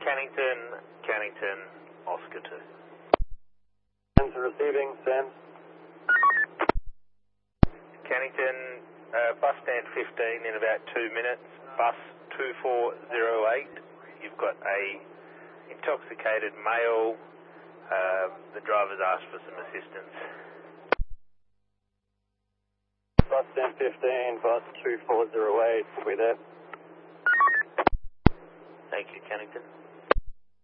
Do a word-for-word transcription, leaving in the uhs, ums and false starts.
Cannington, Cannington, Oscar two. Sam's receiving, Sam. Cannington, uh, bus stand fifteen in about two minutes, bus two four zero eight. You've got a intoxicated male. Uh, the driver's asked for some assistance. Bus stand fifteen, bus two four zero eight, we there? Thank you, Cannington.